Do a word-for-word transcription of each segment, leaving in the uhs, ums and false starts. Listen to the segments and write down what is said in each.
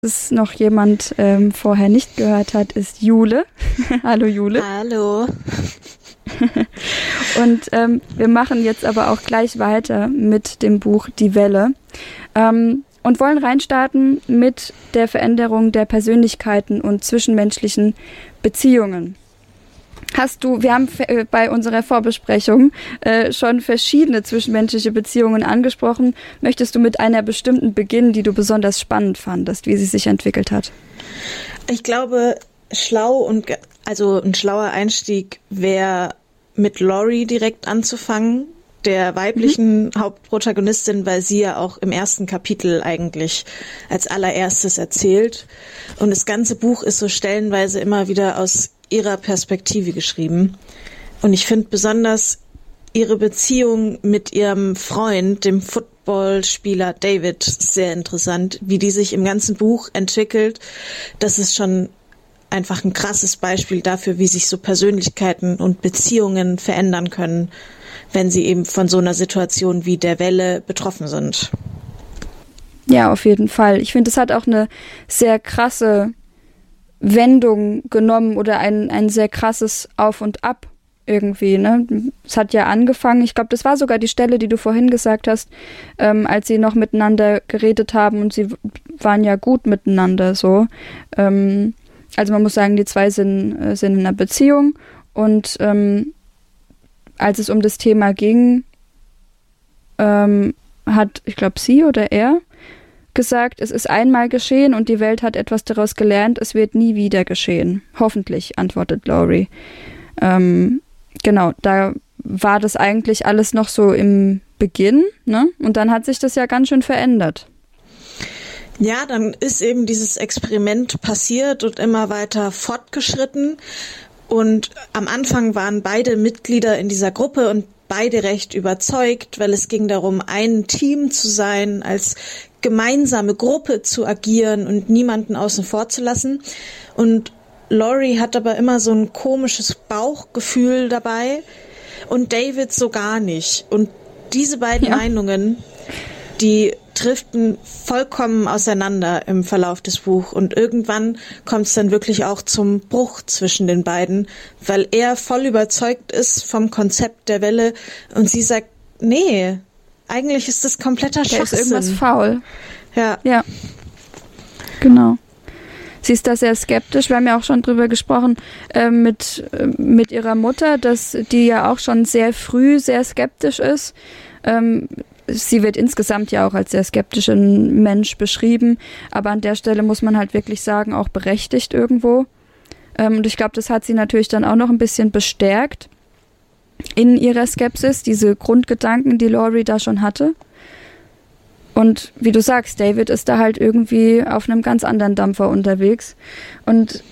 es noch jemand ähm, vorher nicht gehört hat, ist Jule. Hallo Jule. Hallo. Und ähm, wir machen jetzt aber auch gleich weiter mit dem Buch Die Welle ähm, und wollen reinstarten mit der Veränderung der Persönlichkeiten und zwischenmenschlichen Beziehungen. Hast du, wir haben f- bei unserer Vorbesprechung äh, schon verschiedene zwischenmenschliche Beziehungen angesprochen. Möchtest du mit einer bestimmten beginnen, die du besonders spannend fandest, wie sie sich entwickelt hat? Ich glaube, schlau und ge- also ein schlauer Einstieg wäre mit Laurie direkt anzufangen, der weiblichen mhm. Hauptprotagonistin, weil sie ja auch im ersten Kapitel eigentlich als allererstes erzählt. Und das ganze Buch ist so stellenweise immer wieder aus ihrer Perspektive geschrieben. Und ich finde besonders ihre Beziehung mit ihrem Freund, dem Footballspieler David, sehr interessant, wie die sich im ganzen Buch entwickelt. Das ist schon einfach ein krasses Beispiel dafür, wie sich so Persönlichkeiten und Beziehungen verändern können, wenn sie eben von so einer Situation wie der Welle betroffen sind. Ja, auf jeden Fall. Ich finde, es hat auch eine sehr krasse Wendung genommen oder ein, ein sehr krasses Auf und Ab irgendwie, ne? Es hat ja angefangen, ich glaube, das war sogar die Stelle, die du vorhin gesagt hast, ähm, als sie noch miteinander geredet haben und sie waren ja gut miteinander so. Ähm, also man muss sagen, die zwei sind, äh, sind in einer Beziehung und ähm, als es um das Thema ging, ähm, hat, ich glaube, sie oder er gesagt, es ist einmal geschehen und die Welt hat etwas daraus gelernt, es wird nie wieder geschehen. Hoffentlich, antwortet Laurie. Ähm, genau, da war das eigentlich alles noch so im Beginn, ne? Und dann hat sich das ja ganz schön verändert. Ja, dann ist eben dieses Experiment passiert und immer weiter fortgeschritten. Und am Anfang waren beide Mitglieder in dieser Gruppe und beide recht überzeugt, weil es ging darum, ein Team zu sein, als gemeinsame Gruppe zu agieren und niemanden außen vor zu lassen. Und Laurie hat aber immer so ein komisches Bauchgefühl dabei und David so gar nicht. Und diese beiden ja. Meinungen, die driften vollkommen auseinander im Verlauf des Buchs und irgendwann kommt es dann wirklich auch zum Bruch zwischen den beiden, weil er voll überzeugt ist vom Konzept der Welle und sie sagt, nee, eigentlich ist das kompletter Schwachsinn. Da ist irgendwas faul. Ja. Ja, genau. Sie ist da sehr skeptisch. Wir haben ja auch schon drüber gesprochen äh, mit, äh, mit ihrer Mutter, dass die ja auch schon sehr früh sehr skeptisch ist. Ähm, sie wird insgesamt ja auch als sehr skeptischer Mensch beschrieben, aber an der Stelle muss man halt wirklich sagen, auch berechtigt irgendwo. Ähm, und ich glaube, das hat sie natürlich dann auch noch ein bisschen bestärkt in ihrer Skepsis, diese Grundgedanken, die Laurie da schon hatte. Und wie du sagst, David ist da halt irgendwie auf einem ganz anderen Dampfer unterwegs. Und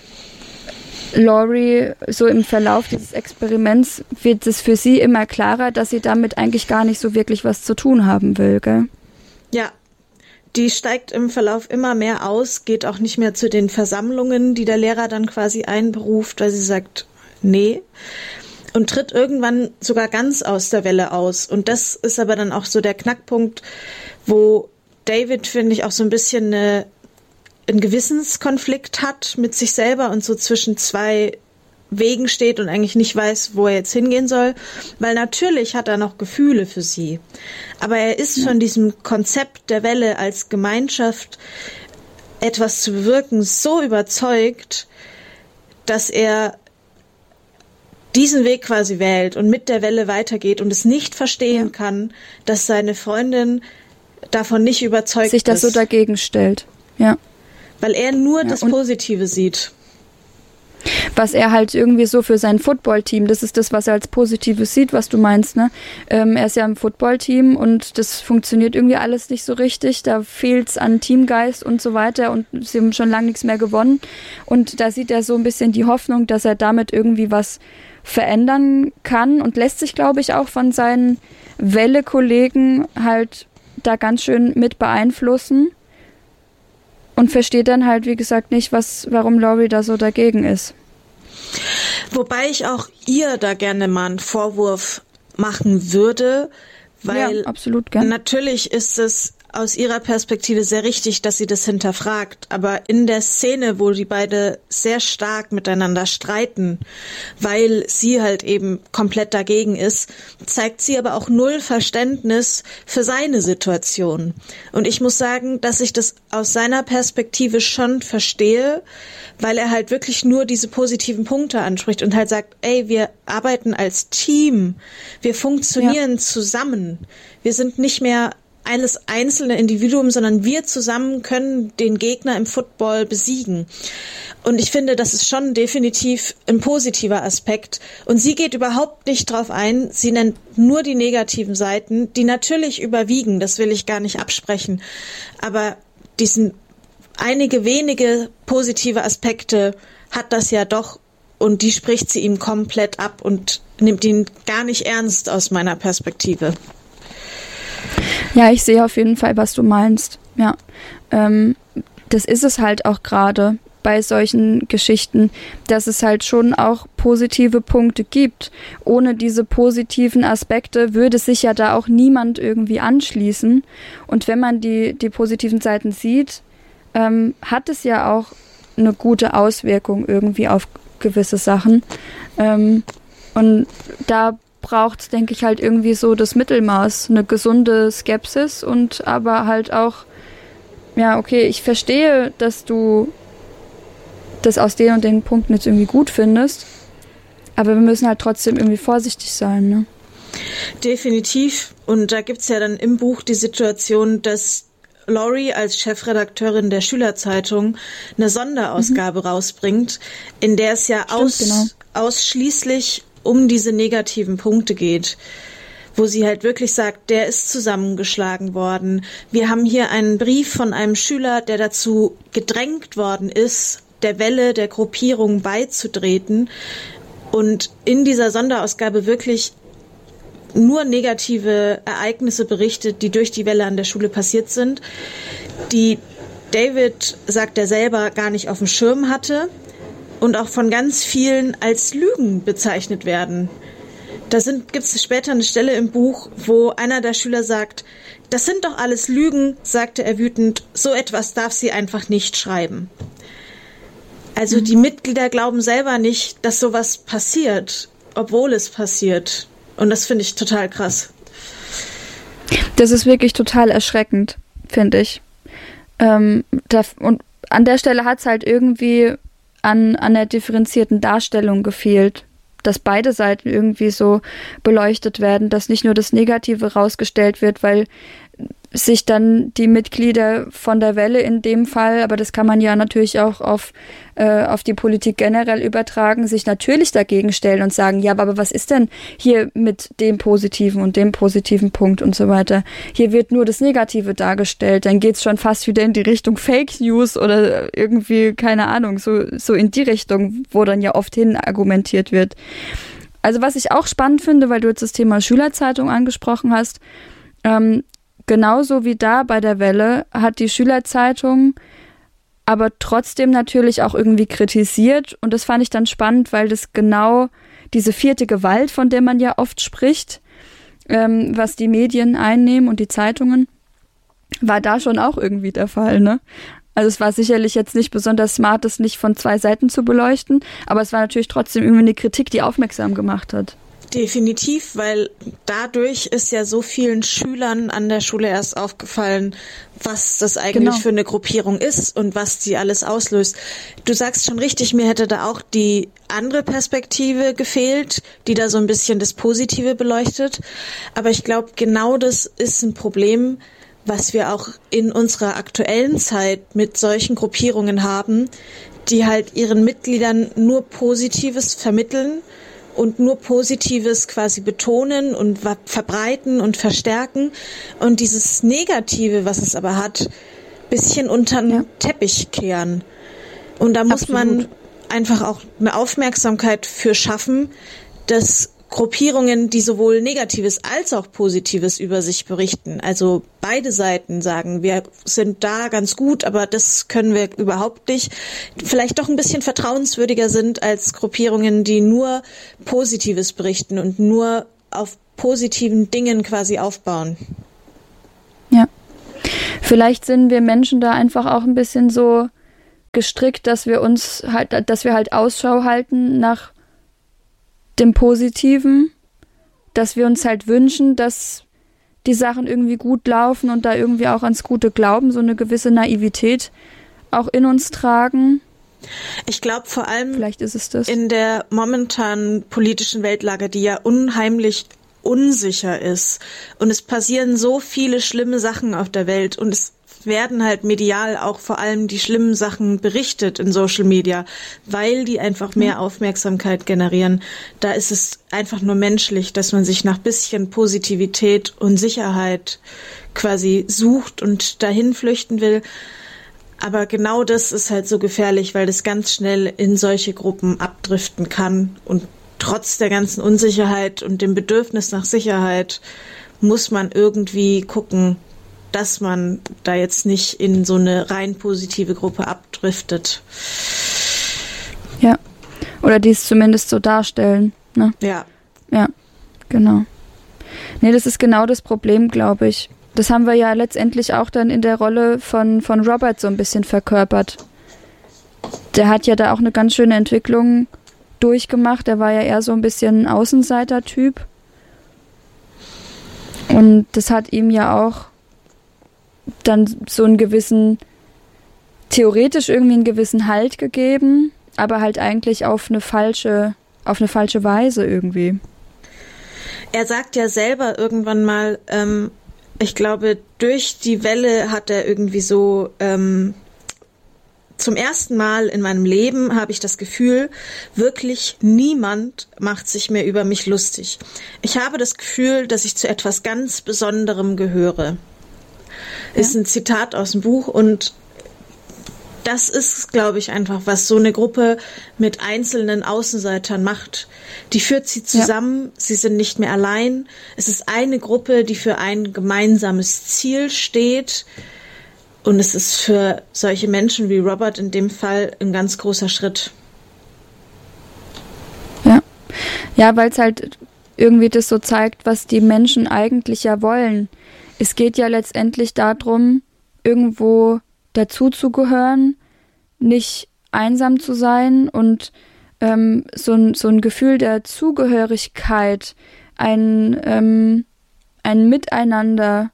Laurie, so im Verlauf dieses Experiments, wird es für sie immer klarer, dass sie damit eigentlich gar nicht so wirklich was zu tun haben will, gell? Ja, die steigt im Verlauf immer mehr aus, geht auch nicht mehr zu den Versammlungen, die der Lehrer dann quasi einberuft, weil sie sagt, nee. Und tritt irgendwann sogar ganz aus der Welle aus. Und das ist aber dann auch so der Knackpunkt, wo David, finde ich, auch so ein bisschen eine, einen Gewissenskonflikt hat mit sich selber und so zwischen zwei Wegen steht und eigentlich nicht weiß, wo er jetzt hingehen soll. Weil natürlich hat er noch Gefühle für sie. Aber er ist von diesem Konzept der Welle als Gemeinschaft etwas zu bewirken so überzeugt, dass er diesen Weg quasi wählt und mit der Welle weitergeht und es nicht verstehen ja. kann, dass seine Freundin davon nicht überzeugt ist. Sich das ist. so dagegen stellt, ja. Weil er nur ja, das Positive sieht. Was er halt irgendwie so für sein Footballteam, das ist das, was er als Positives sieht, was du meinst, ne? Ähm, er ist ja im Footballteam und das funktioniert irgendwie alles nicht so richtig, da fehlt's an Teamgeist und so weiter und sie haben schon lange nichts mehr gewonnen und da sieht er so ein bisschen die Hoffnung, dass er damit irgendwie was verändern kann und lässt sich, glaube ich, auch von seinen Welle-Kollegen halt da ganz schön mit beeinflussen und versteht dann halt, wie gesagt, nicht, was, warum Laurie da so dagegen ist. Wobei ich auch ihr da gerne mal einen Vorwurf machen würde, weil ja, absolut gern. Natürlich ist es aus ihrer Perspektive sehr richtig, dass sie das hinterfragt. Aber in der Szene, wo die beide sehr stark miteinander streiten, weil sie halt eben komplett dagegen ist, zeigt sie aber auch null Verständnis für seine Situation. Und ich muss sagen, dass ich das aus seiner Perspektive schon verstehe, weil er halt wirklich nur diese positiven Punkte anspricht und halt sagt, ey, wir arbeiten als Team, wir funktionieren ja. zusammen, wir sind nicht mehr alles einzelne Individuum, sondern wir zusammen können den Gegner im Football besiegen. Und ich finde, das ist schon definitiv ein positiver Aspekt. Und sie geht überhaupt nicht drauf ein. Sie nennt nur die negativen Seiten, die natürlich überwiegen. Das will ich gar nicht absprechen. Aber diesen einige wenige positive Aspekte hat das ja doch. Und die spricht sie ihm komplett ab und nimmt ihn gar nicht ernst aus meiner Perspektive. Ja, ich sehe auf jeden Fall, was du meinst. Ja, ähm, das ist es halt auch gerade bei solchen Geschichten, dass es halt schon auch positive Punkte gibt. Ohne diese positiven Aspekte würde sich ja da auch niemand irgendwie anschließen. Und wenn man die, die positiven Seiten sieht, ähm, hat es ja auch eine gute Auswirkung irgendwie auf gewisse Sachen. Ähm, und da braucht, denke ich, halt irgendwie so das Mittelmaß, eine gesunde Skepsis und aber halt auch, ja, okay, ich verstehe, dass du das aus den und den Punkten jetzt irgendwie gut findest, aber wir müssen halt trotzdem irgendwie vorsichtig sein, ne? Definitiv. Und da gibt's ja dann im Buch die Situation, dass Laurie als Chefredakteurin der Schülerzeitung eine Sonderausgabe mhm. rausbringt, in der es ja Stimmt, aus, genau. ausschließlich um diese negativen Punkte geht, wo sie halt wirklich sagt, der ist zusammengeschlagen worden. Wir haben hier einen Brief von einem Schüler, der dazu gedrängt worden ist, der Welle der Gruppierung beizutreten und in dieser Sonderausgabe wirklich nur negative Ereignisse berichtet, die durch die Welle an der Schule passiert sind, die David, sagt er selber, gar nicht auf dem Schirm hatte und auch von ganz vielen als Lügen bezeichnet werden. Da sind, gibt's später eine Stelle im Buch, wo einer der Schüler sagt, das sind doch alles Lügen, sagte er wütend, so etwas darf sie einfach nicht schreiben. Also mhm. die Mitglieder glauben selber nicht, dass sowas passiert, obwohl es passiert. Und das finde ich total krass. Das ist wirklich total erschreckend, finde ich. Ähm, da, und an der Stelle hat es halt irgendwie an, an der differenzierten Darstellung gefehlt, dass beide Seiten irgendwie so beleuchtet werden, dass nicht nur das Negative rausgestellt wird, weil sich dann die Mitglieder von der Welle in dem Fall, aber das kann man ja natürlich auch auf, äh, auf die Politik generell übertragen, sich natürlich dagegen stellen und sagen, ja, aber was ist denn hier mit dem positiven und dem positiven Punkt und so weiter? Hier wird nur das Negative dargestellt, dann geht's schon fast wieder in die Richtung Fake News oder irgendwie, keine Ahnung, so, so in die Richtung, wo dann ja oft hin argumentiert wird. Also was ich auch spannend finde, weil du jetzt das Thema Schülerzeitung angesprochen hast, ähm, genauso wie da bei der Welle hat die Schülerzeitung aber trotzdem natürlich auch irgendwie kritisiert. Und das fand ich dann spannend, weil das genau diese vierte Gewalt, von der man ja oft spricht, ähm, was die Medien einnehmen und die Zeitungen, war da schon auch irgendwie der Fall, ne? Also es war sicherlich jetzt nicht besonders smart, das nicht von zwei Seiten zu beleuchten, aber es war natürlich trotzdem irgendwie eine Kritik, die aufmerksam gemacht hat. Definitiv, weil dadurch ist ja so vielen Schülern an der Schule erst aufgefallen, was das eigentlich genau. für eine Gruppierung ist und was die alles auslöst. Du sagst schon richtig, mir hätte da auch die andere Perspektive gefehlt, die da so ein bisschen das Positive beleuchtet. Aber ich glaube, genau das ist ein Problem, was wir auch in unserer aktuellen Zeit mit solchen Gruppierungen haben, die halt ihren Mitgliedern nur Positives vermitteln und nur Positives quasi betonen und verbreiten und verstärken und dieses Negative, was es aber hat, bisschen unter den ja. Teppich kehren. Und da muss Absolut. man einfach auch eine Aufmerksamkeit für schaffen, dass Gruppierungen, die sowohl Negatives als auch Positives über sich berichten, also beide Seiten sagen, wir sind da ganz gut, aber das können wir überhaupt nicht, vielleicht doch ein bisschen vertrauenswürdiger sind als Gruppierungen, die nur Positives berichten und nur auf positiven Dingen quasi aufbauen. Ja, Vielleicht sind wir Menschen da einfach auch ein bisschen so gestrickt, dass wir uns halt, dass wir halt Ausschau halten nach dem Positiven, dass wir uns halt wünschen, dass die Sachen irgendwie gut laufen und da irgendwie auch ans Gute glauben, so eine gewisse Naivität auch in uns tragen. Ich glaube vor allem Vielleicht ist es das. in der momentanen politischen Weltlage, die ja unheimlich unsicher ist und es passieren so viele schlimme Sachen auf der Welt und es werden halt medial auch vor allem die schlimmen Sachen berichtet in Social Media, weil die einfach mehr Aufmerksamkeit generieren. Da ist es einfach nur menschlich, dass man sich nach bisschen Positivität und Sicherheit quasi sucht und dahin flüchten will. Aber genau das ist halt so gefährlich, weil das ganz schnell in solche Gruppen abdriften kann. Und trotz der ganzen Unsicherheit und dem Bedürfnis nach Sicherheit muss man irgendwie gucken, dass man da jetzt nicht in so eine rein positive Gruppe abdriftet. Ja, oder die es zumindest so darstellen. Ne? Ja. Ja, genau. Nee, das ist genau das Problem, glaube ich. Das haben wir ja letztendlich auch dann in der Rolle von, von Robert so ein bisschen verkörpert. Der hat ja da auch eine ganz schöne Entwicklung durchgemacht. Der war ja eher so ein bisschen Außenseiter-Typ. Und das hat ihm ja auch dann so einen gewissen, theoretisch irgendwie einen gewissen Halt gegeben, aber halt eigentlich auf eine falsche, auf eine falsche Weise irgendwie. Er sagt ja selber irgendwann mal, ähm, ich glaube, durch die Welle hat er irgendwie so, ähm, zum ersten Mal in meinem Leben habe ich das Gefühl, wirklich niemand macht sich mehr über mich lustig. Ich habe das Gefühl, dass ich zu etwas ganz Besonderem gehöre. Ja. Ist ein Zitat aus dem Buch und das ist, glaube ich, einfach, was so eine Gruppe mit einzelnen Außenseitern macht. Die führt sie zusammen, ja. Sie sind nicht mehr allein. Es ist eine Gruppe, die für ein gemeinsames Ziel steht. Und es ist für solche Menschen wie Robert in dem Fall ein ganz großer Schritt. Ja, ja, weil es halt irgendwie das so zeigt, was die Menschen eigentlich ja wollen. Es geht ja letztendlich darum, irgendwo dazuzugehören, nicht einsam zu sein und ähm, so ein, so ein Gefühl der Zugehörigkeit, ein, ähm, ein Miteinander.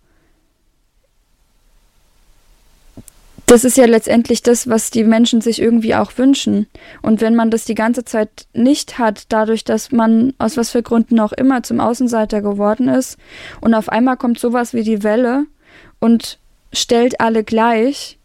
Das ist ja letztendlich das, was die Menschen sich irgendwie auch wünschen. Und wenn man das die ganze Zeit nicht hat, dadurch, dass man aus was für Gründen auch immer zum Außenseiter geworden ist und auf einmal kommt sowas wie die Welle und stellt alle gleich.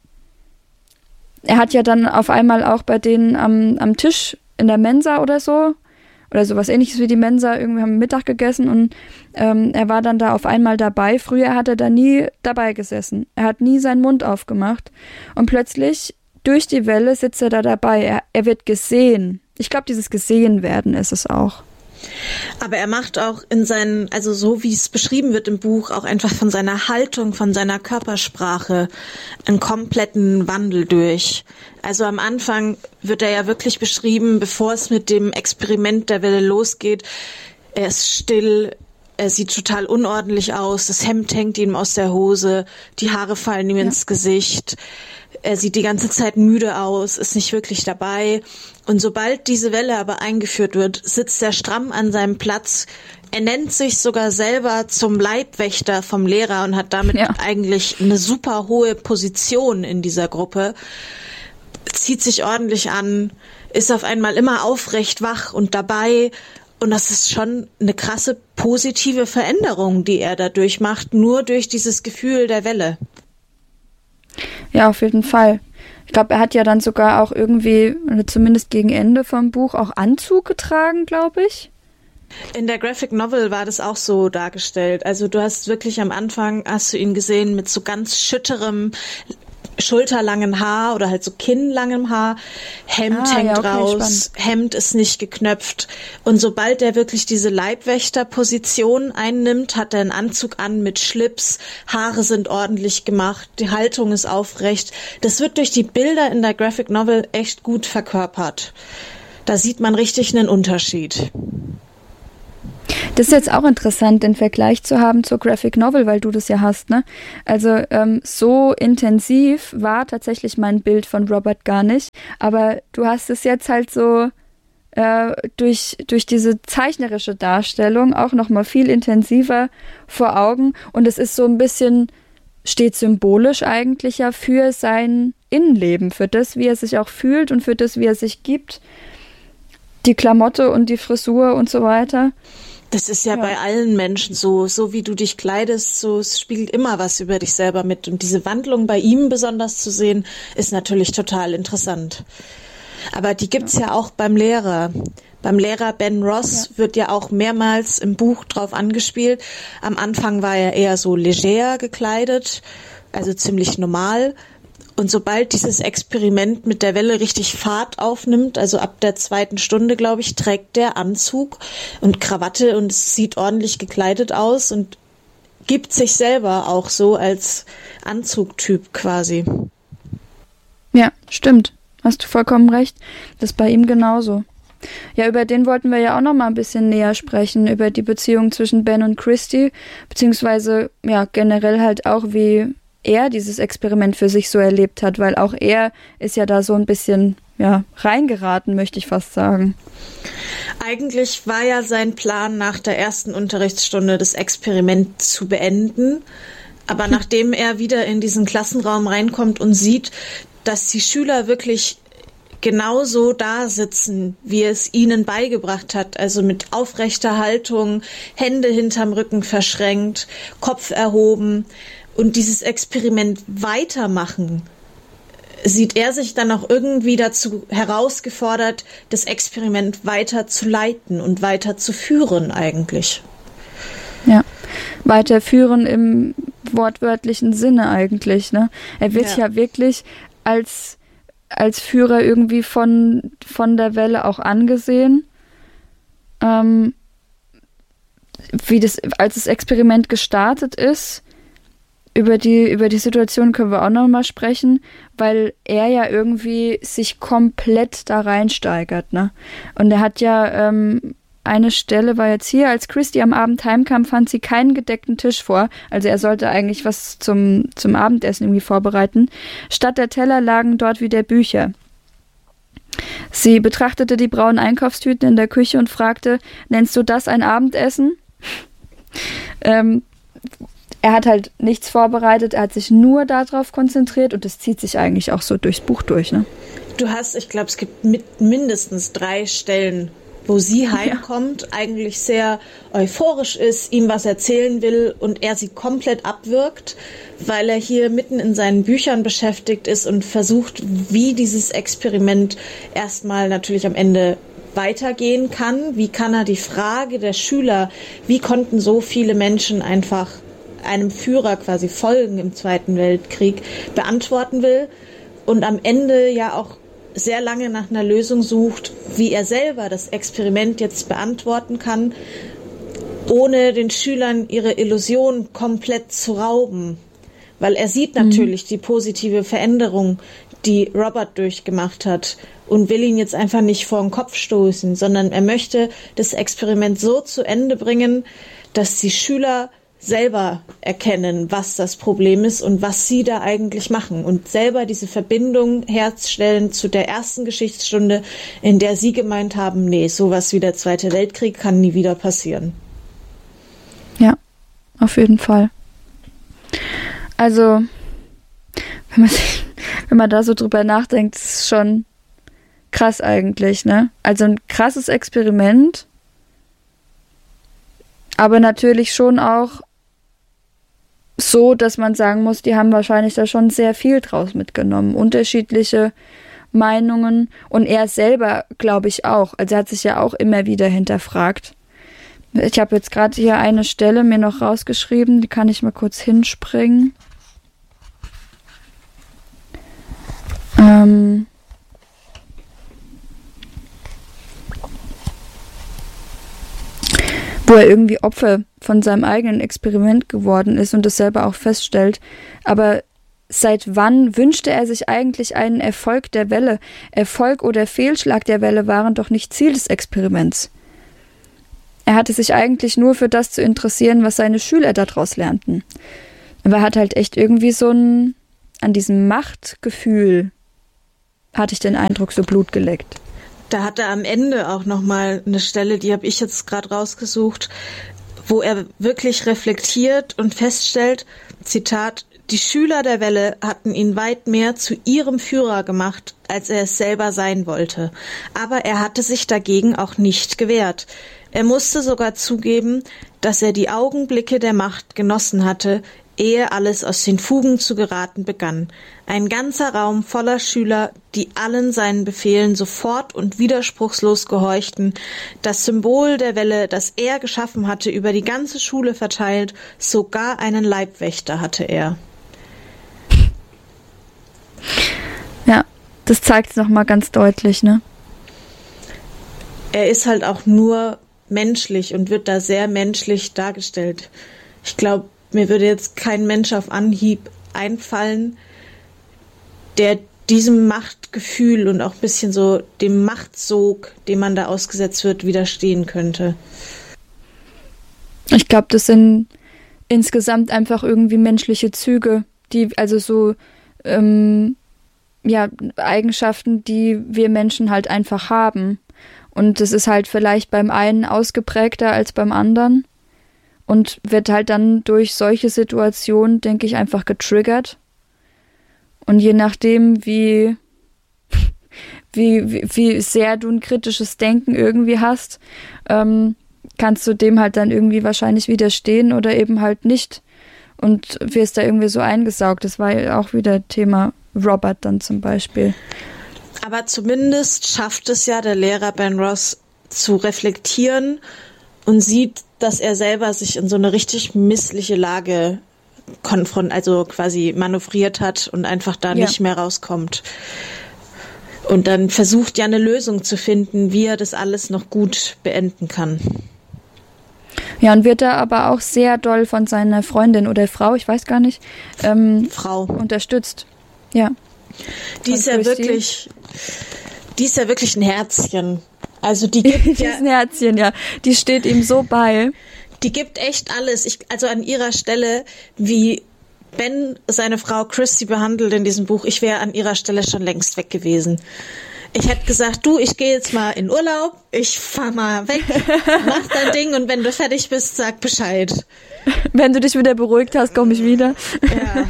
Er hat ja dann auf einmal auch bei denen am, am Tisch in der Mensa oder so, oder sowas ähnliches wie die Mensa, irgendwie haben Mittag gegessen und ähm, er war dann da auf einmal dabei. Früher hat er da nie dabei gesessen. Er hat nie seinen Mund aufgemacht. Und plötzlich, durch die Welle, sitzt er da dabei. Er, er wird gesehen. Ich glaube, dieses Gesehenwerden ist es auch. Aber er macht auch in seinen, also so wie es beschrieben wird im Buch, auch einfach von seiner Haltung, von seiner Körpersprache einen kompletten Wandel durch. Also am Anfang wird er ja wirklich beschrieben, bevor es mit dem Experiment der Welle losgeht. Er ist still, er sieht total unordentlich aus, das Hemd hängt ihm aus der Hose, die Haare fallen ihm ja. ins Gesicht. Er sieht die ganze Zeit müde aus, ist nicht wirklich dabei. Und sobald diese Welle aber eingeführt wird, sitzt er stramm an seinem Platz. Er nennt sich sogar selber zum Leibwächter vom Lehrer und hat damit ja. eigentlich eine super hohe Position in dieser Gruppe. Zieht sich ordentlich an, ist auf einmal immer aufrecht, wach und dabei. Und das ist schon eine krasse positive Veränderung, die er dadurch macht, nur durch dieses Gefühl der Welle. Ja, auf jeden Fall. Ich glaube, er hat ja dann sogar auch irgendwie, zumindest gegen Ende vom Buch, auch Anzug getragen, glaube ich. In der Graphic Novel war das auch so dargestellt. Also du hast wirklich am Anfang, hast du ihn gesehen mit so ganz schütterem, schulterlangen Haar oder halt so kinnlangem Haar. Hemd ah, hängt ja, okay, raus, spannend. Hemd ist nicht geknöpft. Und sobald er wirklich diese Leibwächterposition einnimmt, hat er einen Anzug an mit Schlips, Haare sind ordentlich gemacht, die Haltung ist aufrecht. Das wird durch die Bilder in der Graphic Novel echt gut verkörpert. Da sieht man richtig einen Unterschied. Das ist jetzt auch interessant, den Vergleich zu haben zur Graphic Novel, weil du das ja hast, ne? Also ähm, so intensiv war tatsächlich mein Bild von Robert gar nicht, aber du hast es jetzt halt so äh, durch, durch diese zeichnerische Darstellung auch nochmal viel intensiver vor Augen und es ist so ein bisschen, steht symbolisch eigentlich ja für sein Innenleben, für das, wie er sich auch fühlt und für das, wie er sich gibt. Die Klamotte und die Frisur und so weiter. Das ist ja, ja bei allen Menschen so, so wie du dich kleidest, so es spiegelt immer was über dich selber mit. Und diese Wandlung bei ihm besonders zu sehen, ist natürlich total interessant. Aber die gibt's ja, ja auch beim Lehrer. Beim Lehrer Ben Ross ja. wird ja auch mehrmals im Buch drauf angespielt. Am Anfang war er eher so leger gekleidet, also ziemlich normal. Und sobald dieses Experiment mit der Welle richtig Fahrt aufnimmt, also ab der zweiten Stunde, glaube ich, trägt der Anzug und Krawatte und es sieht ordentlich gekleidet aus und gibt sich selber auch so als Anzugtyp quasi. Ja, stimmt. Hast du vollkommen recht. Das ist bei ihm genauso. Ja, über den wollten wir ja auch noch mal ein bisschen näher sprechen, über die Beziehung zwischen Ben und Christy, beziehungsweise ja generell halt auch, wie er dieses Experiment für sich so erlebt hat, weil auch er ist ja da so ein bisschen ja reingeraten, möchte ich fast sagen. Eigentlich war ja sein Plan, nach der ersten Unterrichtsstunde das Experiment zu beenden, aber hm. nachdem er wieder in diesen Klassenraum reinkommt und sieht, dass die Schüler wirklich genauso da sitzen, wie er es ihnen beigebracht hat, also mit aufrechter Haltung, Hände hinterm Rücken verschränkt, Kopf erhoben, und dieses Experiment weitermachen, sieht er sich dann auch irgendwie dazu herausgefordert, das Experiment weiter zu leiten und weiter zu führen eigentlich. Ja, weiterführen im wortwörtlichen Sinne eigentlich, ne? Er wird ja, ja wirklich als, als Führer irgendwie von, von der Welle auch angesehen. Ähm, wie das, als das Experiment gestartet ist, Über die, über die Situation können wir auch noch mal sprechen, weil er ja irgendwie sich komplett da reinsteigert, ne? Und er hat ja ähm, eine Stelle, war jetzt hier, als Christy am Abend heimkam, fand sie keinen gedeckten Tisch vor. Also er sollte eigentlich was zum, zum Abendessen irgendwie vorbereiten. Statt der Teller lagen dort wieder Bücher. Sie betrachtete die braunen Einkaufstüten in der Küche und fragte, nennst du das ein Abendessen? ähm, Er hat halt nichts vorbereitet, er hat sich nur darauf konzentriert und das zieht sich eigentlich auch so durchs Buch durch, ne? Du hast, ich glaube, es gibt mit mindestens drei Stellen, wo sie heimkommt, ja. eigentlich sehr euphorisch ist, ihm was erzählen will und er sie komplett abwirkt, weil er hier mitten in seinen Büchern beschäftigt ist und versucht, wie dieses Experiment erstmal natürlich am Ende weitergehen kann. Wie kann er die Frage der Schüler, wie konnten so viele Menschen einfach einem Führer quasi folgen im Zweiten Weltkrieg, beantworten will und am Ende ja auch sehr lange nach einer Lösung sucht, wie er selber das Experiment jetzt beantworten kann, ohne den Schülern ihre Illusion komplett zu rauben. Weil er sieht natürlich mhm. die positive Veränderung, die Robert durchgemacht hat und will ihn jetzt einfach nicht vor den Kopf stoßen, sondern er möchte das Experiment so zu Ende bringen, dass die Schüler selber erkennen, was das Problem ist und was sie da eigentlich machen und selber diese Verbindung herstellen zu der ersten Geschichtsstunde, in der sie gemeint haben, nee, sowas wie der Zweite Weltkrieg kann nie wieder passieren. Ja, auf jeden Fall. Also, wenn man, sich, wenn man da so drüber nachdenkt, ist es schon krass eigentlich, ne? Also ein krasses Experiment, aber natürlich schon auch so, dass man sagen muss, die haben wahrscheinlich da schon sehr viel draus mitgenommen. Unterschiedliche Meinungen und er selber, glaube ich, auch. Also er hat sich ja auch immer wieder hinterfragt. Ich habe jetzt gerade hier eine Stelle mir noch rausgeschrieben, die kann ich mal kurz hinspringen. Ähm... wo er irgendwie Opfer von seinem eigenen Experiment geworden ist und das selber auch feststellt. Aber seit wann wünschte er sich eigentlich einen Erfolg der Welle? Erfolg oder Fehlschlag der Welle waren doch nicht Ziel des Experiments. er hatte sich eigentlich nur für das zu interessieren, was seine Schüler daraus lernten. Aber er hat halt echt irgendwie so ein, an diesem Machtgefühl, hatte ich den Eindruck, so Blut geleckt. Da hat er am Ende auch nochmal eine Stelle, die habe ich jetzt gerade rausgesucht, wo er wirklich reflektiert und feststellt, Zitat, die Schüler der Welle hatten ihn weit mehr zu ihrem Führer gemacht, als er es selber sein wollte. Aber er hatte sich dagegen auch nicht gewehrt. Er musste sogar zugeben, dass er die Augenblicke der Macht genossen hatte, ehe alles aus den Fugen zu geraten begann. Ein ganzer Raum voller Schüler, die allen seinen Befehlen sofort und widerspruchslos gehorchten. Das Symbol der Welle, das er geschaffen hatte, über die ganze Schule verteilt, sogar einen Leibwächter hatte er. Ja, das zeigt es nochmal ganz deutlich, ne? Er ist halt auch nur menschlich und wird da sehr menschlich dargestellt. Ich glaube, mir würde jetzt kein Mensch auf Anhieb einfallen, der diesem Machtgefühl und auch ein bisschen so dem Machtsog, dem man da ausgesetzt wird, widerstehen könnte. Ich glaube, das sind insgesamt einfach irgendwie menschliche Züge, die, also so, ähm, ja, Eigenschaften, die wir Menschen halt einfach haben. Und das ist halt vielleicht beim einen ausgeprägter als beim anderen und wird halt dann durch solche Situationen, denke ich, einfach getriggert. Und je nachdem, wie, wie, wie, wie sehr du ein kritisches Denken irgendwie hast, ähm, kannst du dem halt dann irgendwie wahrscheinlich widerstehen oder eben halt nicht. Und wirst da irgendwie so eingesaugt. Das war ja auch wieder Thema Robert dann zum Beispiel. Aber zumindest schafft es ja der Lehrer Ben Ross zu reflektieren und sieht, dass er selber sich in so eine richtig missliche Lage konfront, also quasi manövriert hat und einfach da ja. nicht mehr rauskommt. Und dann versucht ja eine Lösung zu finden, wie er das alles noch gut beenden kann. Ja, und wird da aber auch sehr doll von seiner Freundin oder Frau, ich weiß gar nicht, ähm, Frau unterstützt. Ja. Die ist ja wirklich, die ist ja wirklich ein Herzchen. Also die gibt die ja, ist ein Herzchen, ja. Die steht ihm so bei. Die gibt echt alles. Ich, also an ihrer Stelle, wie Ben seine Frau Christy behandelt in diesem Buch, ich wäre an ihrer Stelle schon längst weg gewesen. Ich hätte gesagt, du, ich gehe jetzt mal in Urlaub, ich fahr mal weg, mach dein Ding und wenn du fertig bist, sag Bescheid. Wenn du dich wieder beruhigt hast, komme ich wieder. Ja.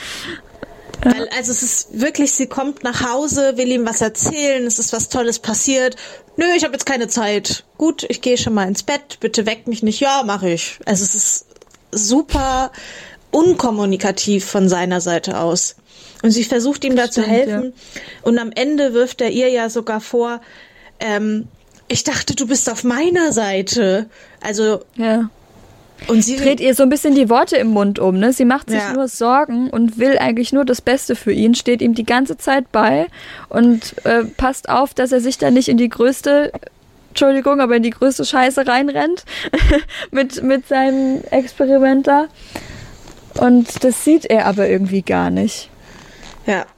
Weil, also es ist wirklich, sie kommt nach Hause, will ihm was erzählen, es ist was Tolles passiert. Nö, ich habe jetzt keine Zeit. Gut, ich gehe schon mal ins Bett, bitte weck mich nicht. Ja, mache ich. Also es ist super unkommunikativ von seiner Seite aus. Und sie versucht ihm da zu helfen. Ja. Und am Ende wirft er ihr ja sogar vor, ähm, ich dachte, du bist auf meiner Seite. Also ja. Und sie dreht ihr so ein bisschen die Worte im Mund um, ne? Sie macht sich ja. nur Sorgen und will eigentlich nur das Beste für ihn, steht ihm die ganze Zeit bei und äh, passt auf, dass er sich da nicht in die größte, Entschuldigung, aber in die größte Scheiße reinrennt mit, mit seinem Experiment da. Und das sieht er aber irgendwie gar nicht. Ja.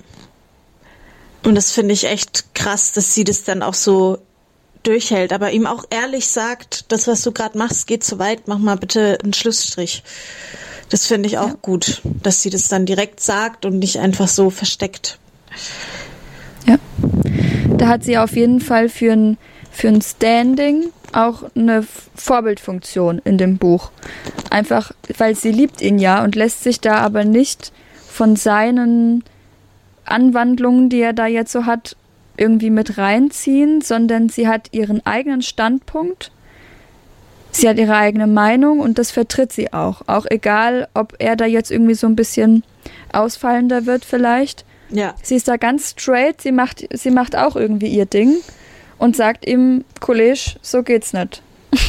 Und das finde ich echt krass, dass sie das dann auch so durchhält, aber ihm auch ehrlich sagt, das, was du gerade machst, geht zu weit, mach mal bitte einen Schlussstrich. Das finde ich auch ja. gut, dass sie das dann direkt sagt und nicht einfach so versteckt. Ja, da hat sie auf jeden Fall für ein, für ein Standing auch eine Vorbildfunktion in dem Buch. Einfach, weil sie liebt ihn ja und lässt sich da aber nicht von seinen Anwandlungen, die er da jetzt so hat, irgendwie mit reinziehen, sondern sie hat ihren eigenen Standpunkt, sie hat ihre eigene Meinung und das vertritt sie auch. Auch egal, ob er da jetzt irgendwie so ein bisschen ausfallender wird vielleicht. Ja. Sie ist da ganz straight, sie macht, sie macht auch irgendwie ihr Ding und sagt ihm, Kollege, so geht's nicht.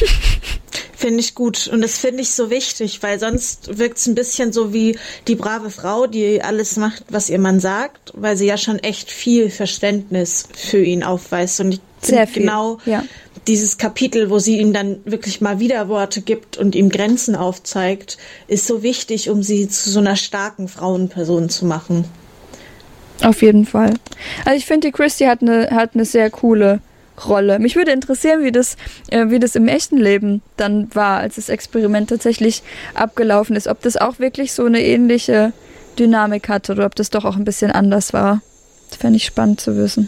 Finde ich gut. Und das finde ich so wichtig, weil sonst wirkt es ein bisschen so wie die brave Frau, die alles macht, was ihr Mann sagt, weil sie ja schon echt viel Verständnis für ihn aufweist. Und ich finde genau ja. dieses Kapitel, wo sie ihm dann wirklich mal Widerworte gibt und ihm Grenzen aufzeigt, ist so wichtig, um sie zu so einer starken Frauenperson zu machen. Auf jeden Fall. Also ich finde, die Christy hat eine hat eine sehr coole Rolle. Mich würde interessieren, wie das, äh, wie das im echten Leben dann war, als das Experiment tatsächlich abgelaufen ist. Ob das auch wirklich so eine ähnliche Dynamik hatte oder ob das doch auch ein bisschen anders war. Das fände ich spannend zu wissen.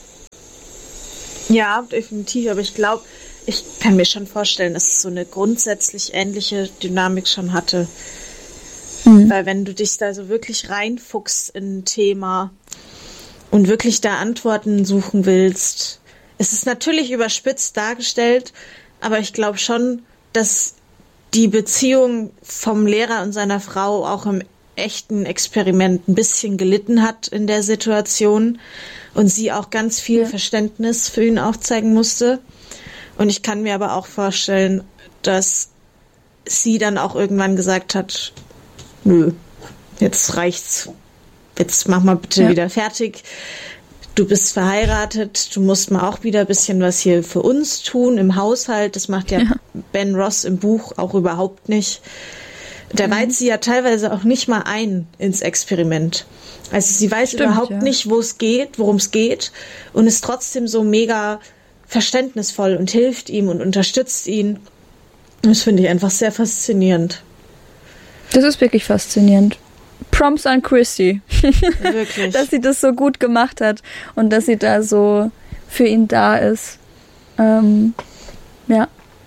Ja, definitiv. Aber ich glaube, ich kann mir schon vorstellen, dass es so eine grundsätzlich ähnliche Dynamik schon hatte. Mhm. Weil wenn du dich da so wirklich reinfuchst in ein Thema und wirklich da Antworten suchen willst, es ist natürlich überspitzt dargestellt, aber ich glaube schon, dass die Beziehung vom Lehrer und seiner Frau auch im echten Experiment ein bisschen gelitten hat in der Situation und sie auch ganz viel ja. Verständnis für ihn aufzeigen musste. Und ich kann mir aber auch vorstellen, dass sie dann auch irgendwann gesagt hat, nö, jetzt reicht's. Jetzt mach mal bitte ja. wieder fertig. Du bist verheiratet, du musst mal auch wieder ein bisschen was hier für uns tun im Haushalt. Das macht ja, ja. Ben Ross im Buch auch überhaupt nicht. Der mhm. weiht sie ja teilweise auch nicht mal ein ins Experiment. Also sie weiß Stimmt, überhaupt ja. nicht, wo es geht, worum es geht und ist trotzdem so mega verständnisvoll und hilft ihm und unterstützt ihn. Das finde ich einfach sehr faszinierend. Das ist wirklich faszinierend. Props an Chrissy. Wirklich. Dass sie das so gut gemacht hat und dass sie da so für ihn da ist. Ähm, ja.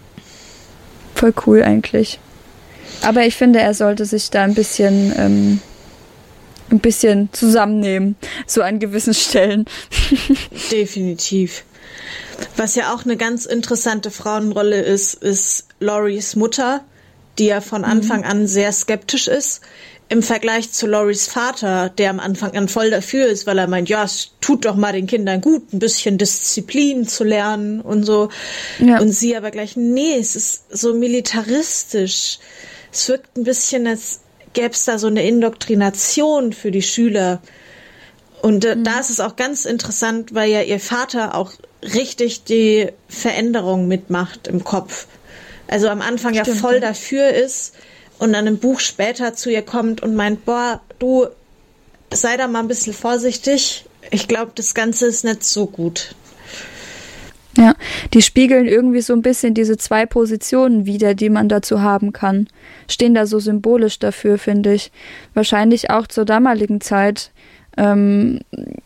Voll cool eigentlich. Aber ich finde, er sollte sich da ein bisschen, ähm, ein bisschen zusammennehmen, so an gewissen Stellen. Definitiv. Was ja auch eine ganz interessante Frauenrolle ist, ist Laurys Mutter, die ja von Anfang an sehr skeptisch ist. Im Vergleich zu Laurys Vater, der am Anfang an voll dafür ist, weil er meint, ja, es tut doch mal den Kindern gut, ein bisschen Disziplin zu lernen und so. Ja. Und sie aber gleich, nee, es ist so militaristisch. Es wirkt ein bisschen, als gäbe es da so eine Indoktrination für die Schüler. Und äh, mhm. da ist es auch ganz interessant, weil ja ihr Vater auch richtig die Veränderung mitmacht im Kopf. Also am Anfang Stimmt, ja voll ja. dafür ist und dann im Buch später zu ihr kommt und meint, boah, du, sei da mal ein bisschen vorsichtig. Ich glaube, das Ganze ist nicht so gut. Ja, die spiegeln irgendwie so ein bisschen diese zwei Positionen wider, die man dazu haben kann. Stehen da so symbolisch dafür, finde ich. Wahrscheinlich auch zur damaligen Zeit, ähm,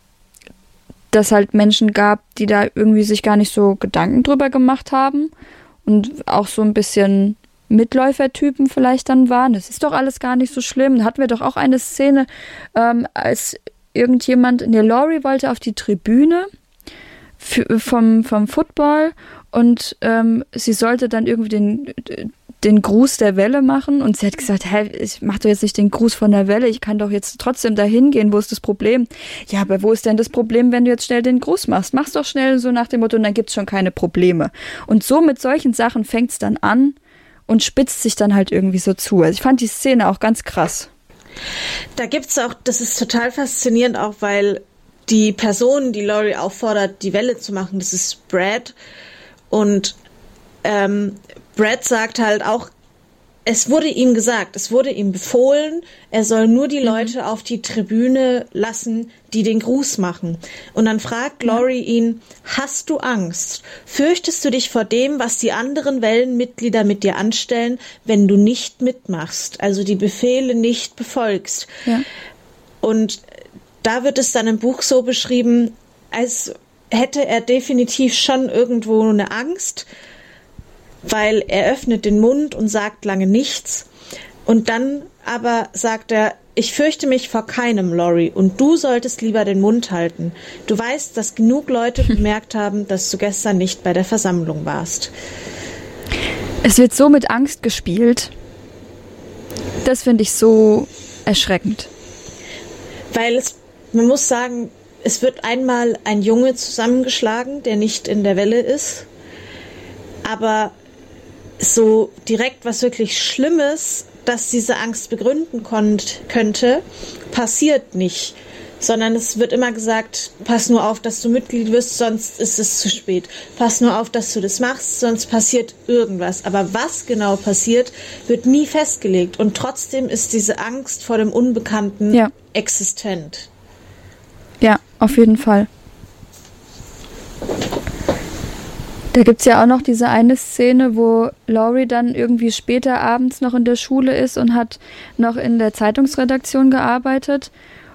dass halt Menschen gab, die da irgendwie sich gar nicht so Gedanken drüber gemacht haben und auch so ein bisschen Mitläufertypen vielleicht dann waren. Das ist doch alles gar nicht so schlimm. Da hatten wir doch auch eine Szene, ähm, als irgendjemand, ne, Laurie wollte auf die Tribüne für, vom, vom Football und ähm, sie sollte dann irgendwie den, den Gruß der Welle machen und sie hat gesagt, hä, ich mach doch jetzt nicht den Gruß von der Welle, ich kann doch jetzt trotzdem da hingehen, wo ist das Problem? Ja, aber wo ist denn das Problem, wenn du jetzt schnell den Gruß machst? Mach's doch schnell so nach dem Motto und dann gibt's schon keine Probleme. Und so mit solchen Sachen fängt's dann an und spitzt sich dann halt irgendwie so zu. Also ich fand die Szene auch ganz krass. Da gibt's auch, das ist total faszinierend auch, weil die Person, die Laurie auffordert, die Welle zu machen, das ist Brad. Und ähm, Brad sagt halt auch, es wurde ihm gesagt, es wurde ihm befohlen, er soll nur die Leute mhm. auf die Tribüne lassen, die den Gruß machen. Und dann fragt Laurie ja. ihn, hast du Angst? Fürchtest du dich vor dem, was die anderen Wellenmitglieder mit dir anstellen, wenn du nicht mitmachst, also die Befehle nicht befolgst? Ja. Und da wird es dann im Buch so beschrieben, als hätte er definitiv schon irgendwo eine Angst, weil er öffnet den Mund und sagt lange nichts. Und dann aber sagt er, ich fürchte mich vor keinem, Laurie, und du solltest lieber den Mund halten. Du weißt, dass genug Leute bemerkt haben, dass du gestern nicht bei der Versammlung warst. Es wird so mit Angst gespielt. Das finde ich so erschreckend. Weil es, man muss sagen, es wird einmal ein Junge zusammengeschlagen, der nicht in der Welle ist. Aber so direkt was wirklich Schlimmes, das diese Angst begründen konnt, könnte, passiert nicht. Sondern es wird immer gesagt, pass nur auf, dass du Mitglied wirst, sonst ist es zu spät. Pass nur auf, dass du das machst, sonst passiert irgendwas. Aber was genau passiert, wird nie festgelegt. Und trotzdem ist diese Angst vor dem Unbekannten ja. existent. Ja, auf jeden Fall. Da gibt es ja auch noch diese eine Szene, wo Laurie dann irgendwie später abends noch in der Schule ist und hat noch in der Zeitungsredaktion gearbeitet.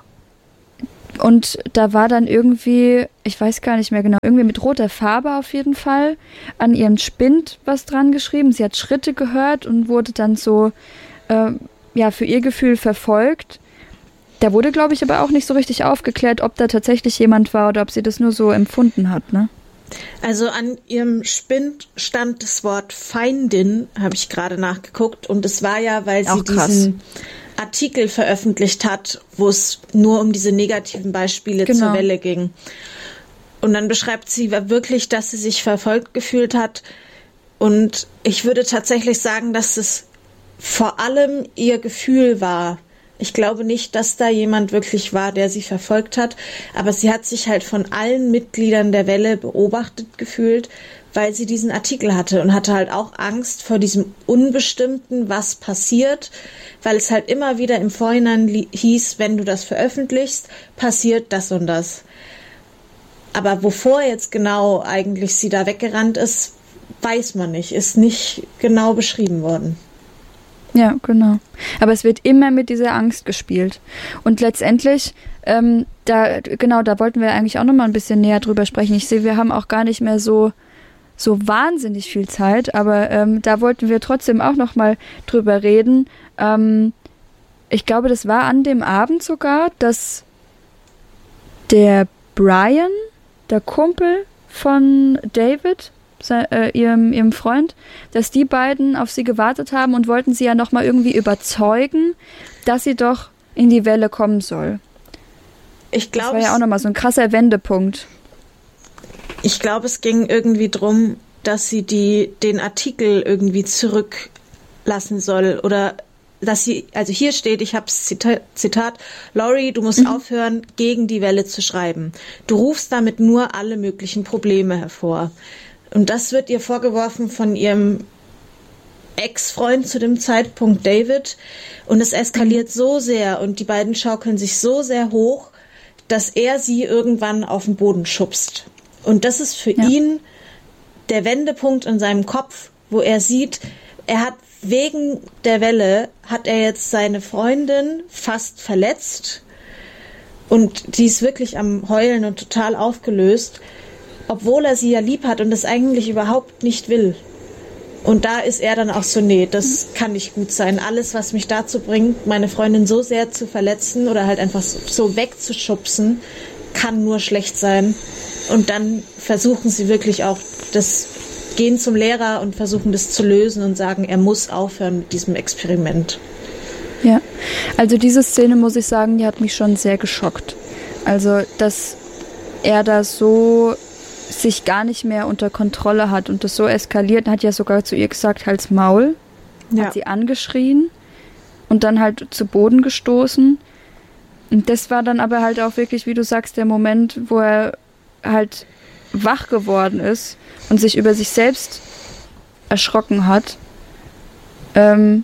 Und da war dann irgendwie, ich weiß gar nicht mehr genau, irgendwie mit roter Farbe auf jeden Fall an ihrem Spind was dran geschrieben. Sie hat Schritte gehört und wurde dann so, äh, ja, für ihr Gefühl verfolgt. Da wurde, glaube ich, aber auch nicht so richtig aufgeklärt, ob da tatsächlich jemand war oder ob sie das nur so empfunden hat, ne? Also an ihrem Spind stand das Wort Feindin, habe ich gerade nachgeguckt. Und es war ja, weil sie diesen Artikel veröffentlicht hat, wo es nur um diese negativen Beispiele genau. zur Welle ging. Und dann beschreibt sie wirklich, dass sie sich verfolgt gefühlt hat. Und ich würde tatsächlich sagen, dass es vor allem ihr Gefühl war. Ich glaube nicht, dass da jemand wirklich war, der sie verfolgt hat, aber sie hat sich halt von allen Mitgliedern der Welle beobachtet gefühlt, weil sie diesen Artikel hatte und hatte halt auch Angst vor diesem Unbestimmten, was passiert, weil es halt immer wieder im Vorhinein li- hieß, wenn du das veröffentlichst, passiert das und das. Aber wovor jetzt genau eigentlich sie da weggerannt ist, weiß man nicht, ist nicht genau beschrieben worden. Ja, genau. Aber es wird immer mit dieser Angst gespielt. Und letztendlich, ähm, da, genau, da wollten wir eigentlich auch nochmal ein bisschen näher drüber sprechen. Ich sehe, wir haben auch gar nicht mehr so, so wahnsinnig viel Zeit, aber ähm, da wollten wir trotzdem auch nochmal drüber reden. Ähm, ich glaube, das war an dem Abend sogar, dass der Brian, der Kumpel von David, Äh, ihrem, ihrem Freund, dass die beiden auf sie gewartet haben und wollten sie ja nochmal irgendwie überzeugen, dass sie doch in die Welle kommen soll. Ich glaub, das war ja auch nochmal so ein krasser Wendepunkt. Ich glaube, es ging irgendwie drum, dass sie die, den Artikel irgendwie zurücklassen soll oder dass sie, also hier steht, ich habe Zitat, Zitat, Laurie, du musst mhm. aufhören, gegen die Welle zu schreiben. Du rufst damit nur alle möglichen Probleme hervor. Und das wird ihr vorgeworfen von ihrem Ex-Freund zu dem Zeitpunkt David. Und es eskaliert so sehr und die beiden schaukeln sich so sehr hoch, dass er sie irgendwann auf den Boden schubst. Und das ist für ja. ihn der Wendepunkt in seinem Kopf, wo er sieht, er hat wegen der Welle, hat er jetzt seine Freundin fast verletzt. Und die ist wirklich am Heulen und total aufgelöst, obwohl er sie ja lieb hat und das eigentlich überhaupt nicht will. Und da ist er dann auch so, nee, das kann nicht gut sein. Alles, was mich dazu bringt, meine Freundin so sehr zu verletzen oder halt einfach so wegzuschubsen, kann nur schlecht sein. Und dann versuchen sie wirklich auch das, gehen zum Lehrer und versuchen das zu lösen und sagen, er muss aufhören mit diesem Experiment. Ja, also diese Szene, muss ich sagen, die hat mich schon sehr geschockt. Also, dass er da so sich gar nicht mehr unter Kontrolle hat und das so eskaliert, hat ja sogar zu ihr gesagt, halt's Maul, ja. Hat sie angeschrien und dann halt zu Boden gestoßen. Und das war dann aber halt auch wirklich, wie du sagst, der Moment, wo er halt wach geworden ist und sich über sich selbst erschrocken hat. Ähm,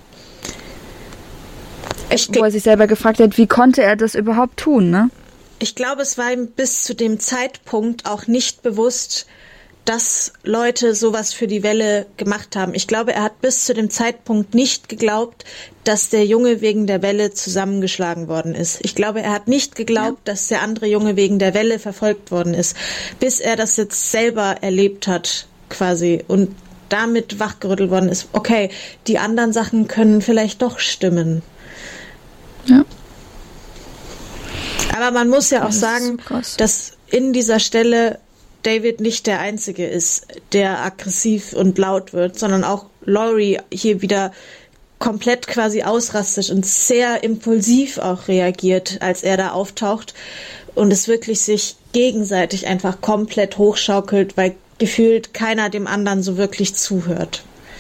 ich wo er sich selber gefragt hat, wie konnte er das überhaupt tun, ne? Ich glaube, es war ihm bis zu dem Zeitpunkt auch nicht bewusst, dass Leute sowas für die Welle gemacht haben. Ich glaube, er hat bis zu dem Zeitpunkt nicht geglaubt, dass der Junge wegen der Welle zusammengeschlagen worden ist. Ich glaube, er hat nicht geglaubt, ja. dass der andere Junge wegen der Welle verfolgt worden ist, bis er das jetzt selber erlebt hat, quasi, und damit wachgerüttelt worden ist. Okay, die anderen Sachen können vielleicht doch stimmen. Ja. Aber man muss ja auch das sagen, so dass in dieser Stelle David nicht der Einzige ist, der aggressiv und laut wird, sondern auch Laurie hier wieder komplett quasi ausrastet und sehr impulsiv auch reagiert, als er da auftaucht und es wirklich sich gegenseitig einfach komplett hochschaukelt, weil gefühlt keiner dem anderen so wirklich zuhört.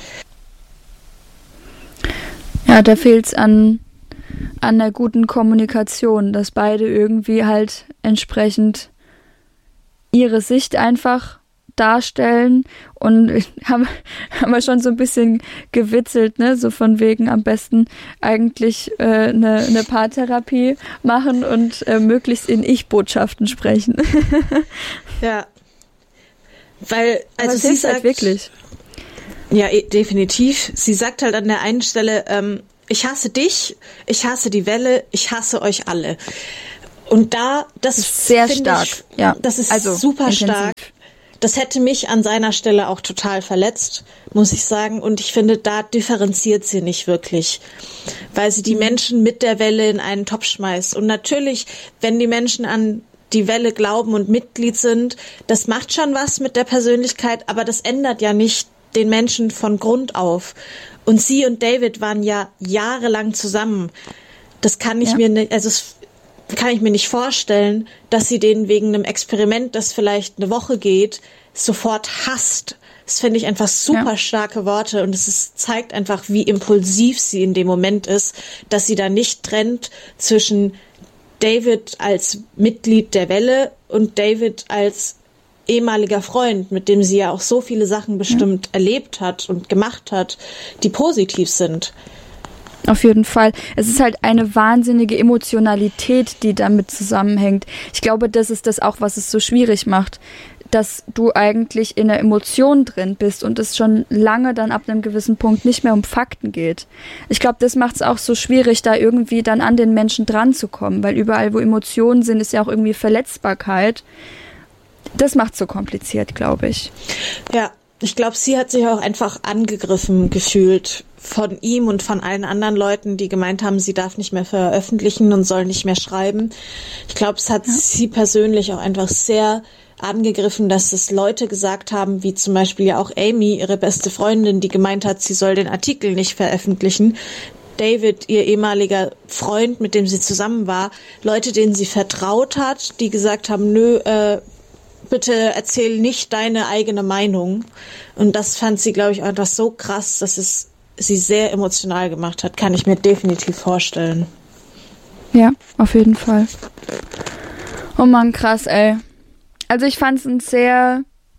Ja, da fehlt es an an der guten Kommunikation, dass beide irgendwie halt entsprechend ihre Sicht einfach darstellen und haben, haben wir schon so ein bisschen gewitzelt, ne, so von wegen am besten eigentlich äh, eine, eine Paartherapie machen und äh, möglichst in Ich-Botschaften sprechen. Ja. Weil, also Aber es sie hilft sagt halt wirklich. Ja, definitiv. Sie sagt halt an der einen Stelle, ähm, ich hasse dich, ich hasse die Welle, ich hasse euch alle. Und da, das, das ist sehr stark. Ich, ja. Das ist also, super intensiv. stark. Das hätte mich an seiner Stelle auch total verletzt, muss ich sagen. Und ich finde, da differenziert sie nicht wirklich, weil sie die Menschen mit der Welle in einen Topf schmeißt. Und natürlich, wenn die Menschen an die Welle glauben und Mitglied sind, das macht schon was mit der Persönlichkeit, aber das ändert ja nicht den Menschen von Grund auf. Und sie und David waren ja jahrelang zusammen. Das kann ich ja. mir nicht, also das kann ich mir nicht vorstellen, dass sie den wegen einem Experiment, das vielleicht eine Woche geht, sofort hasst. Das finde ich einfach super ja. starke Worte und es ist, zeigt einfach, wie impulsiv sie in dem Moment ist, dass sie da nicht trennt zwischen David als Mitglied der Welle und David als ehemaliger Freund, mit dem sie ja auch so viele Sachen bestimmt ja. erlebt hat und gemacht hat, die positiv sind. Auf jeden Fall. Es ist halt eine wahnsinnige Emotionalität, die damit zusammenhängt. Ich glaube, das ist das auch, was es so schwierig macht, dass du eigentlich in der Emotion drin bist und es schon lange dann ab einem gewissen Punkt nicht mehr um Fakten geht. Ich glaube, das macht es auch so schwierig, da irgendwie dann an den Menschen dran zu kommen, weil überall, wo Emotionen sind, ist ja auch irgendwie Verletzbarkeit. Das macht es so kompliziert, glaube ich. Ja, ich glaube, sie hat sich auch einfach angegriffen gefühlt von ihm und von allen anderen Leuten, die gemeint haben, sie darf nicht mehr veröffentlichen und soll nicht mehr schreiben. Ich glaube, es hat ja. sie persönlich auch einfach sehr angegriffen, dass es Leute gesagt haben, wie zum Beispiel ja auch Amy, ihre beste Freundin, die gemeint hat, sie soll den Artikel nicht veröffentlichen. David, ihr ehemaliger Freund, mit dem sie zusammen war, Leute, denen sie vertraut hat, die gesagt haben, nö, äh, bitte erzähl nicht deine eigene Meinung. Und das fand sie, glaube ich, einfach so krass, dass es sie sehr emotional gemacht hat. Kann ich mir definitiv vorstellen. Ja, auf jeden Fall. Oh Mann, krass, ey. Also ich fand es ein sehr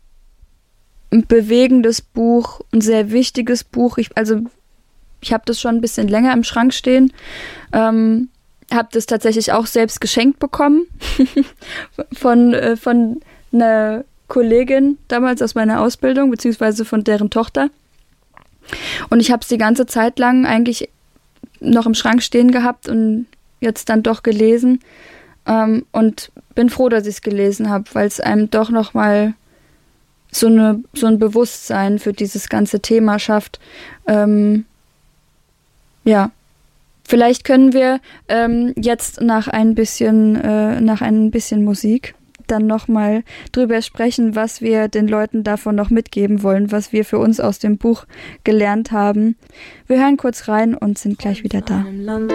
bewegendes Buch, ein sehr wichtiges Buch. Ich, also ich habe das schon ein bisschen länger im Schrank stehen. Ähm, habe das tatsächlich auch selbst geschenkt bekommen von, äh, von einer Kollegin damals aus meiner Ausbildung, beziehungsweise von deren Tochter. Und ich habe es die ganze Zeit lang eigentlich noch im Schrank stehen gehabt und jetzt dann doch gelesen. Ähm, und bin froh, dass ich es gelesen habe, weil es einem doch nochmal so, eine, so ein Bewusstsein für dieses ganze Thema schafft. Ähm, ja, vielleicht können wir ähm, jetzt nach ein bisschen, äh, nach ein bisschen Musik dann nochmal drüber sprechen, was wir den Leuten davon noch mitgeben wollen, was wir für uns aus dem Buch gelernt haben. Wir hören kurz rein und sind gleich wieder da. Einem Land